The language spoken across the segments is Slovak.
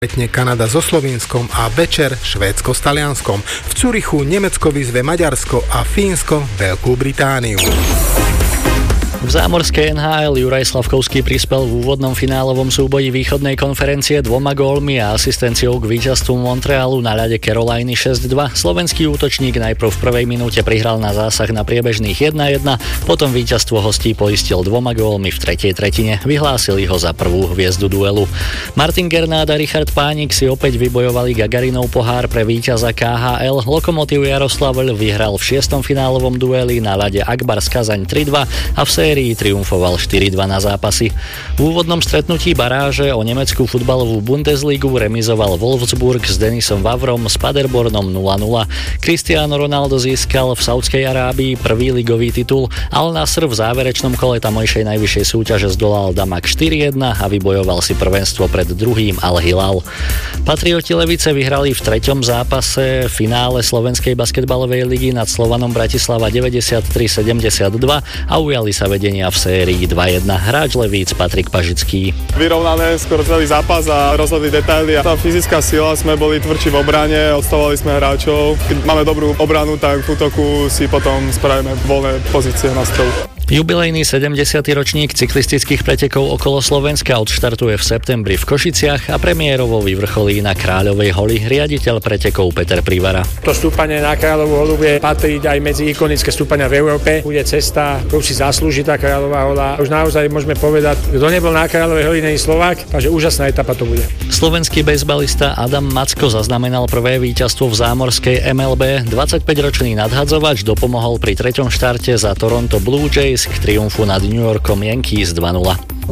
Kanada so Slovinskom a večer Švédsko s Talianskom. V Curichu Nemecko vyzve Maďarsko a Fínsko Veľkú Britániu. V zámorskej NHL Juraj Slavkovský prispel v úvodnom finálovom súboji východnej konferencie 2 gólmi a asistenciou k víťazstvu Montrealu na ľade Caroliny 6-2. Slovenský útočník najprv v prvej minúte prihral na zásah na priebežných 1-1, potom víťazstvo hostí poistil 2 gólmi v tretej tretine. Vyhlásili ho za prvú hviezdu duelu. Martin Gernát a Richard Pánik si opäť vybojovali Gagarinov pohár pre víťaza KHL. Lokomotív Jaroslavl vyhral v 6. finálovom dueli na ľade Akbars Kazaň 3-2 a v sérii triumfoval 4-2 na zápasy. V úvodnom stretnutí baráže o nemeckú futbalovú Bundesligu remizoval Wolfsburg s Denisom Vavrom s Paderbornom 0-0. Cristiano Ronaldo získal v Saudskej Arábii prvý ligový titul, Al Nassr v záverečnom kole tamojšej najvyššej súťaže zdolal Damak 4-1 a vybojoval si prvenstvo pred druhým Al Hilal. Patrioti Levice vyhrali v 3. zápase finále Slovenskej basketbalovej ligy nad Slovanom Bratislava 93-72 a ujali sa vedenia v sérii 2-1. Hráč Levíc Patrik Pažický. Vyrovnané skoro celý zápas a rozhodli detaily. Tá fyzická sila, sme boli tvrdší v obrane, odstavovali sme hráčov. Keď máme dobrú obranu, tak v útoku si potom spravíme voľné pozície na strelu. Jubilejný 70. ročník cyklistických pretekov okolo Slovenska odštartuje v septembri v Košiciach a premiérovo vyvrcholí na Kráľovej holi riaditeľ pretekov Peter Privara. To stúpanie na Kráľovú holu bude patriť aj medzi ikonické stúpania v Európe. Bude cesta, ktorú si zaslúži tá Kráľová hola. Už naozaj môžeme povedať, kto nebol na Kráľovej holi, nie je Slovák, takže úžasná etapa to bude. Slovenský bejsbalista Adam Macko zaznamenal prvé víťazstvo v zámorskej MLB. 25-ročný nadhadzovač dopomohol pri 3. štarte za Toronto Blue Jays k triumfu nad New Yorkom Yankees 2-0.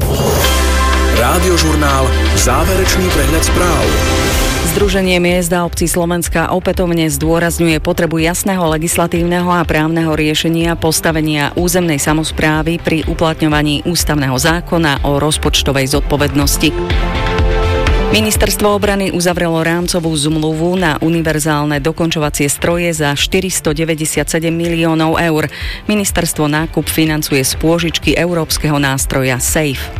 Rádiožurnál Záverečný prehľad správ. Združenie miest a obcí Slovenska opätovne zdôrazňuje potrebu jasného legislatívneho a právneho riešenia postavenia územnej samosprávy pri uplatňovaní ústavného zákona o rozpočtovej zodpovednosti. Ministerstvo obrany uzavrelo rámcovú zmluvu na univerzálne dokončovacie stroje za 497 miliónov eur. Ministerstvo nákup financuje z pôžičky európskeho nástroja SAFE.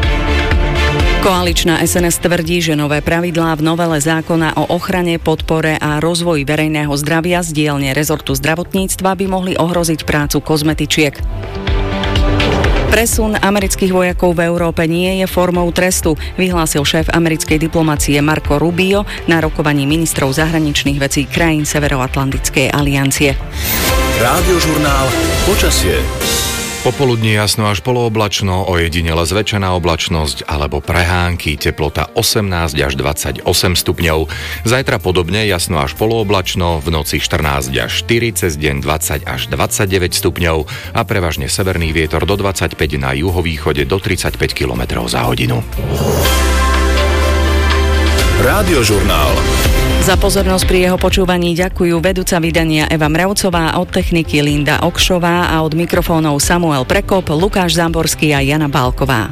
Koaličná SNS tvrdí, že nové pravidlá v novele zákona o ochrane, podpore a rozvoji verejného zdravia z dielne rezortu zdravotníctva by mohli ohroziť prácu kozmetičiek. Presun amerických vojakov v Európe nie je formou trestu, vyhlásil šéf americkej diplomacie Marco Rubio na rokovaní ministrov zahraničných vecí krajín Severoatlantickej aliancie. Rádiožurnál Počasie. Popoludní jasno až polooblačno, ojedinele zväčšená oblačnosť alebo prehánky, teplota 18 až 28 stupňov. Zajtra podobne jasno až polooblačno, v noci 14 až 4, cez deň 20 až 29 stupňov a prevažne severný vietor do 25 na juhovýchode do 35 km za hodinu. Rádiožurnál. Za pozornosť pri jeho počúvaní ďakujú vedúca vydania Eva Mravcová, od techniky Linda Okšová a od mikrofónov Samuel Prekop, Lukáš Zámborský a Jana Bálková.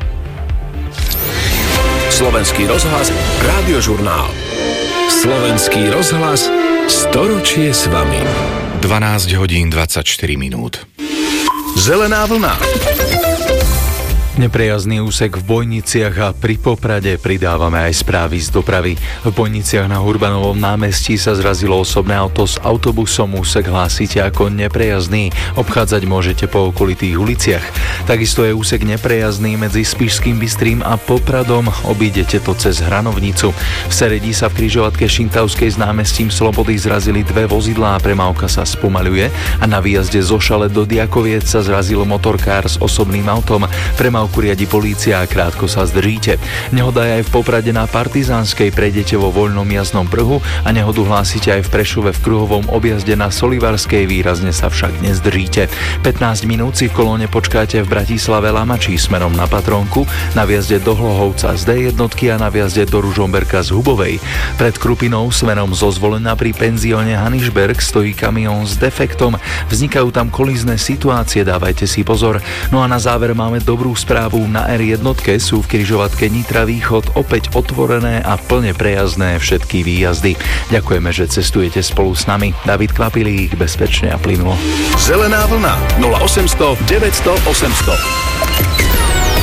Slovenský rozhlas, Rádiožurnál. Slovenský rozhlas, storočie s vami. 12 hodín 24 minút. Zelená vlna. Neprejazný úsek v Bojniciach a pri Poprade pridávame aj správy z dopravy. V Bojniciach na Hurbanovom námestí sa zrazilo osobné auto s autobusom. Úsek hlásite ako neprejazný. Obchádzať môžete po okolitých uliciach. Takisto je úsek neprejazný medzi Spišským Bystrým a Popradom. Obídete to cez Hranovnicu. V Seredí sa v križovatke Šintavskej s námestím Slobody zrazili dve vozidlá a premávka sa spomaľuje a na výjazde zo Šale do Diakoviec sa zrazil motorkár s osobným autom. Premávku riadi polícia a krátko sa zdržíte. Nehoda je aj v Poprade na Partizánskej, prejdete vo voľnom jazdnom pruhu a nehodu hlásite aj v Prešove v kruhovom objazde na Solivarskej, výrazne sa však nezdržíte. 15 minút si v kolóne počkáte v Bratislave Lamačí smerom na Patrónku, na viazde do Hlohovca z D1 a na viazde do Ružomberka z Hubovej. Pred Krupinou smerom zo Zvolena pri penzióne Hanišberg stojí kamión s defektom. Vznikajú tam kolízne situácie, dávajte si pozor. No a na záver máme dobrú správu. Na R1 sú v križovatke Nitra Východ opäť otvorené a plne prejazdné všetky výjazdy. Ďakujeme, že cestujete spolu s nami. David Kvapilík, bezpečne a plynulo. Zelená vlna 0800 900 800.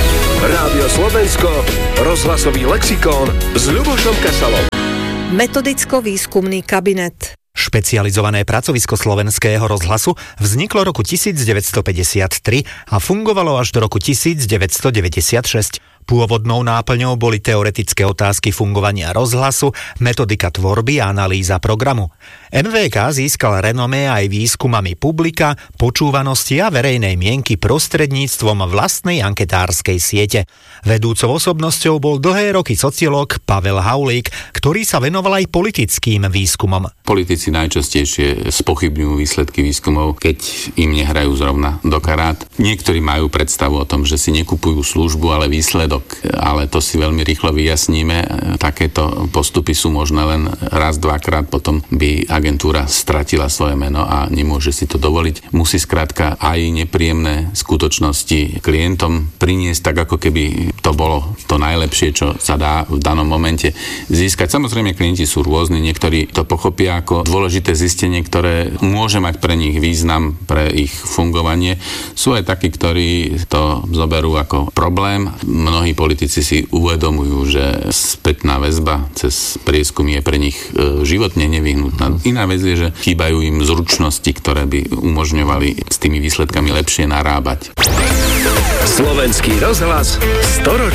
Rádio Slovensko, rozhlasový lexikón s Ľubošom Kasalom. Metodicko-výskumný kabinet. Špecializované pracovisko Slovenského rozhlasu vzniklo roku 1953 a fungovalo až do roku 1996. Pôvodnou náplňou boli teoretické otázky fungovania rozhlasu, metodika tvorby a analýza programu. NVK získal renomé aj výskumami publika, počúvanosti a verejnej mienky prostredníctvom vlastnej anketárskej siete. Vedúcou osobnosťou bol dlhé roky sociológ Pavel Haulík, ktorý sa venoval aj politickým výskumom. Politici najčastejšie spochybňujú výsledky výskumov, keď im nehrajú zrovna do karát. Niektorí majú predstavu o tom, že si nekupujú službu, ale výsledok. Ale to si veľmi rýchlo vyjasníme. Takéto postupy sú možné len raz, dvakrát, potom by agentúra stratila svoje meno a nemôže si to dovoliť. Musí skrátka aj nepríjemné skutočnosti klientom priniesť tak, ako keby to bolo to najlepšie, čo sa dá v danom momente získať. Samozrejme, klienti sú rôzni, niektorí to pochopia ako dôležité zistenie, ktoré môže mať pre nich význam, pre ich fungovanie. Sú aj takí, ktorí to zoberú ako problém. Mnohí politici si uvedomujú, že spätná väzba cez prieskum je pre nich životne nevyhnutná. Iná vec je, že chýbajú im zručnosti, ktoré by umožňovali s tými výsledkami lepšie narábať. Slovenský rozhlas 100